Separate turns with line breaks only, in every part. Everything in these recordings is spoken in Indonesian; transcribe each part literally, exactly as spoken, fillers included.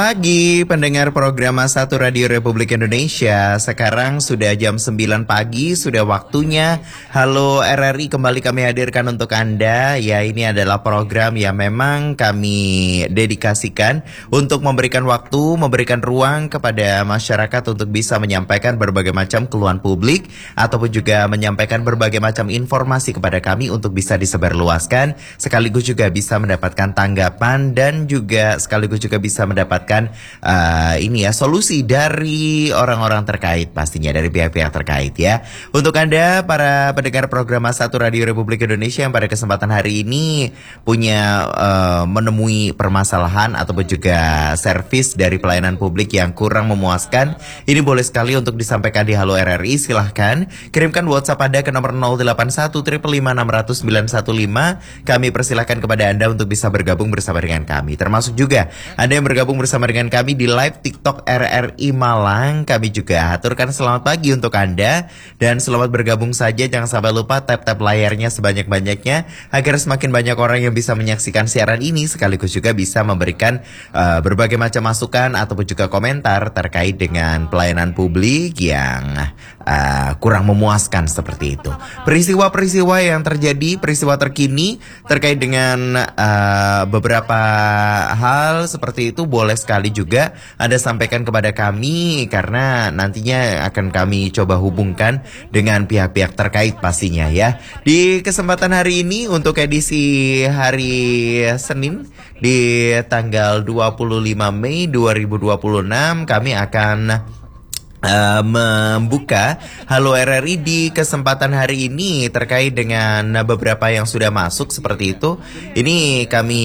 Pagi pendengar program satu Radio Republik Indonesia. Sekarang sudah jam sembilan pagi, sudah waktunya Halo R R I kembali kami hadirkan untuk Anda. Ya, ini adalah program yang memang kami dedikasikan untuk memberikan waktu, memberikan ruang kepada masyarakat untuk bisa menyampaikan berbagai macam keluhan publik ataupun juga menyampaikan berbagai macam informasi kepada kami untuk bisa disebarluaskan, sekaligus juga bisa mendapatkan tanggapan dan juga sekaligus juga bisa mendapatkan Uh, ini ya solusi dari orang-orang terkait, pastinya dari pihak-pihak terkait ya. Untuk Anda para pendengar program satu Radio Republik Indonesia yang pada kesempatan hari ini punya uh, menemui permasalahan ataupun juga servis dari pelayanan publik yang kurang memuaskan, ini boleh sekali untuk disampaikan di Halo R R I. Silahkan kirimkan WhatsApp Anda ke nomor nol delapan satu lima lima enam nol nol sembilan satu lima. Kami persilahkan kepada Anda untuk bisa bergabung bersama dengan kami. Termasuk juga Anda yang bergabung bersama dengan kami di live TikTok R R I Malang. Kami juga aturkan selamat pagi untuk Anda dan selamat bergabung saja. Jangan sampai lupa tap-tap layarnya sebanyak-banyaknya agar semakin banyak orang yang bisa menyaksikan siaran ini, sekaligus juga bisa memberikan uh, berbagai macam masukan ataupun juga komentar terkait dengan pelayanan publik yang uh, kurang memuaskan seperti itu. Peristiwa-peristiwa yang terjadi, peristiwa terkini terkait dengan uh, beberapa hal seperti itu boleh sekali juga Anda sampaikan kepada kami, karena nantinya akan kami coba hubungkan dengan pihak-pihak terkait pastinya ya. Di kesempatan hari ini untuk edisi hari Senin di tanggal dua puluh lima Mei dua ribu dua puluh enam, kami akan Uh, membuka Halo R R I di kesempatan hari ini terkait dengan beberapa yang sudah masuk seperti itu. Ini kami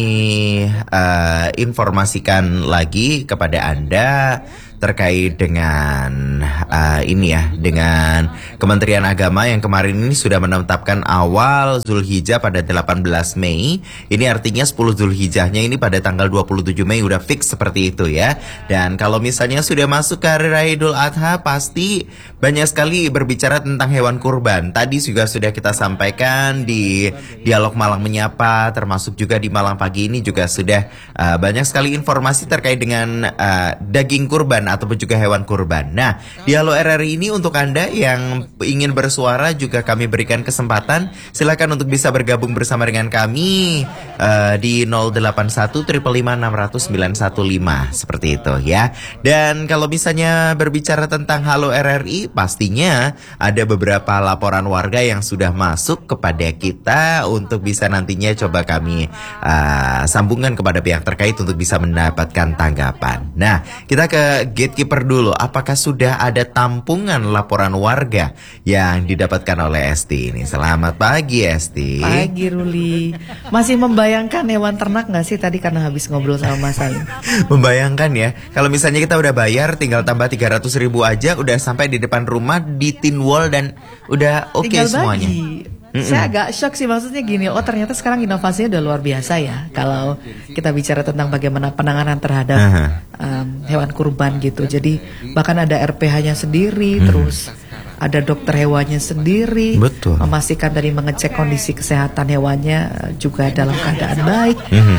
uh, informasikan lagi kepada Anda terkait dengan uh, ini ya, dengan Kementerian Agama yang kemarin ini sudah menetapkan awal Zulhijjah pada delapan belas Mei. Ini artinya sepuluh Zulhijjahnya ini pada tanggal dua puluh tujuh Mei udah fix seperti itu ya. Dan kalau misalnya sudah masuk ke Hari Raya Idul Adha, pasti banyak sekali berbicara tentang hewan kurban. Tadi juga sudah kita sampaikan di Dialog Malang Menyapa, termasuk juga di Malang Pagi ini juga sudah uh, banyak sekali informasi terkait dengan uh, daging kurban ataupun juga hewan kurban. Nah, di Halo R R I ini untuk Anda yang ingin bersuara juga kami berikan kesempatan. Silakan untuk bisa bergabung bersama dengan kami uh, di nol delapan satu lima lima enam nol nol sembilan satu lima seperti itu ya. Dan kalau misalnya berbicara tentang Halo R R I, pastinya ada beberapa laporan warga yang sudah masuk kepada kita untuk bisa nantinya coba kami uh, sambungkan kepada pihak terkait untuk bisa mendapatkan tanggapan. Nah, kita ke gatekeeper dulu. Apakah sudah ada tampungan laporan warga yang didapatkan oleh Esti ini? Selamat pagi Esti.
Pagi Ruli. Masih membayangkan hewan ternak gak sih tadi karena habis ngobrol sama Mas Salim?
Membayangkan ya, kalau misalnya kita udah bayar tinggal tambah tiga ratus ribu aja udah sampai di depan rumah di tin wall dan udah oke okay semuanya.
Mm-mm. Saya agak shock sih, maksudnya gini, oh ternyata sekarang inovasinya udah luar biasa ya. Kalau kita bicara tentang bagaimana penanganan terhadap uh-huh. um, hewan kurban gitu. Jadi bahkan ada R P H-nya sendiri, hmm. terus ada dokter hewannya sendiri.
Betul.
Memastikan dari mengecek kondisi kesehatan hewannya juga dalam keadaan baik. Hmm.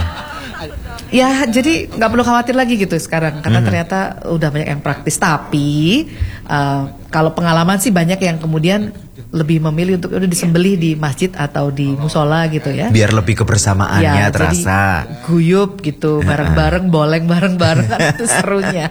Ya, jadi nggak perlu khawatir lagi gitu sekarang, karena mm-hmm. ternyata udah banyak yang praktis. Tapi uh, kalau pengalaman sih banyak yang kemudian lebih memilih untuk udah disembelih di masjid atau di musola gitu ya.
Biar lebih kebersamaannya ya, terasa.
Jadi guyup gitu, bareng-bareng, boleng bareng-bareng, kan itu serunya.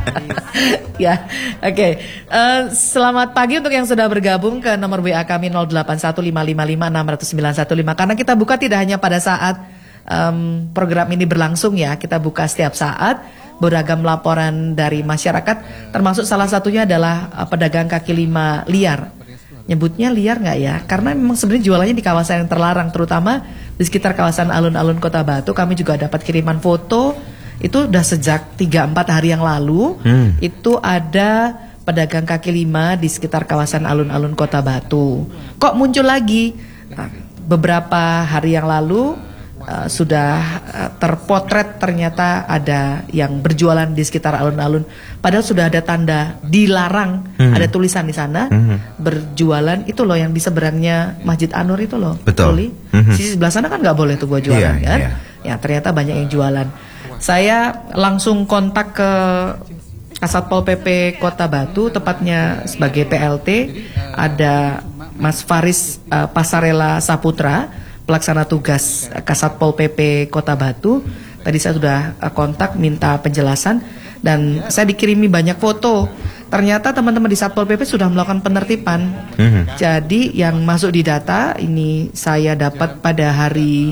Ya, oke. Okay. Uh, selamat pagi untuk yang sudah bergabung ke nomor W A kami nol delapan satu lima lima lima enam nol sembilan satu lima. Karena kita buka tidak hanya pada saat Um, program ini berlangsung ya, kita buka setiap saat beragam laporan dari masyarakat, termasuk salah satunya adalah uh, pedagang kaki lima liar. Nyebutnya liar nggak ya? Karena memang sebenarnya jualannya di kawasan yang terlarang, terutama di sekitar kawasan alun-alun Kota Batu. Kami juga dapat kiriman foto, itu udah sejak tiga empat hari yang lalu, hmm. itu ada pedagang kaki lima di sekitar kawasan alun-alun Kota Batu. Kok muncul lagi? Nah, beberapa hari yang lalu Uh, sudah uh, terpotret ternyata ada yang berjualan di sekitar alun-alun, padahal sudah ada tanda dilarang, hmm. ada tulisan di sana hmm. berjualan itu loh, yang di seberangnya Masjid An-Nur itu loh.
Betul.
Hmm. Sisi sebelah sana kan nggak boleh tuh buat jualan yeah, kan? Yeah. Ya ternyata banyak yang jualan. Saya langsung kontak ke Kasatpol P P Kota Batu, tepatnya sebagai P L T, ada Mas Faris uh, Pasarela Saputra, pelaksana tugas Kasatpol P P Kota Batu. Tadi saya sudah uh, kontak minta penjelasan dan saya dikirimi banyak foto. Ternyata teman-teman di Satpol P P sudah melakukan penertiban. Mm-hmm. Jadi yang masuk di data ini saya dapat pada hari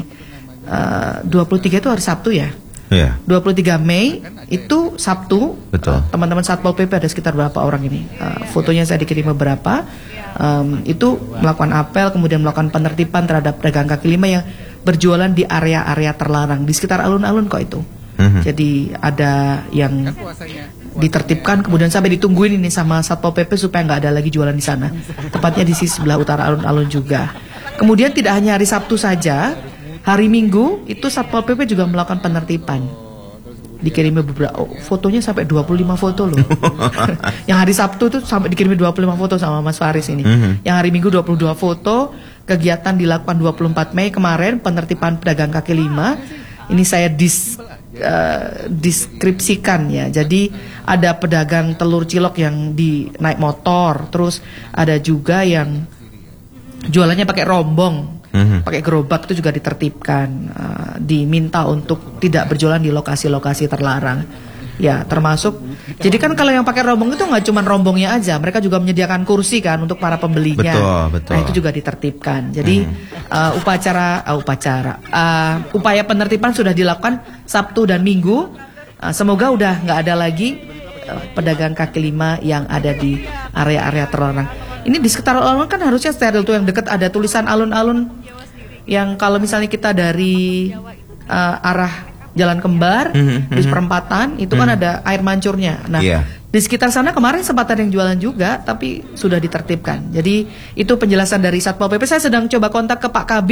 uh, dua puluh tiga itu hari Sabtu ya. Yeah. dua puluh tiga Mei itu Sabtu. Betul. Uh, teman-teman Satpol P P ada sekitar berapa orang ini? Uh, fotonya saya dikirim beberapa. Um, itu melakukan apel, kemudian melakukan penertiban terhadap pedagang kaki lima yang berjualan di area-area terlarang di sekitar alun-alun kok itu. Mm-hmm. Jadi ada yang ditertibkan, kemudian sampai ditungguin ini sama Satpol P P supaya nggak ada lagi jualan di sana. Tepatnya di sisi sebelah utara alun-alun juga. Kemudian tidak hanya hari Sabtu saja. Hari Minggu itu Satpol P P juga melakukan penertiban. Dikirimi beberapa oh, fotonya sampai dua puluh lima foto loh. Yang hari Sabtu itu sampai dikirimi dua puluh lima foto sama Mas Faris ini. Mm-hmm. Yang hari Minggu dua puluh dua foto. Kegiatan dilakukan dua puluh empat Mei kemarin, penertiban pedagang kaki lima. Ini saya dis uh, deskripsikan ya. Jadi ada pedagang telur cilok yang di naik motor, terus ada juga yang jualannya pakai rombong. Mm-hmm. Pakai gerobak itu juga ditertibkan, uh, diminta untuk tidak berjualan di lokasi-lokasi terlarang. Ya, termasuk. Jadi kan kalau yang pakai rombong itu nggak cuma rombongnya aja, mereka juga menyediakan kursi kan untuk para pembelinya.
Betul, betul.
Nah, itu juga ditertibkan. Jadi mm. uh, upacara, uh, upacara, uh, upaya penertiban sudah dilakukan Sabtu dan Minggu. Uh, semoga udah nggak ada lagi uh, pedagang kaki lima yang ada di area-area terlarang. Ini di sekitar alun-alun kan harusnya steril tuh, yang dekat ada tulisan alun-alun yang kalau misalnya kita dari uh, arah Jalan Kembar mm-hmm. di perempatan itu mm-hmm. kan ada air mancurnya. Nah, yeah. di sekitar sana kemarin sempat ada yang jualan juga, tapi sudah ditertibkan. Jadi itu penjelasan dari Satpol P P. Saya sedang coba kontak ke Pak Kabid.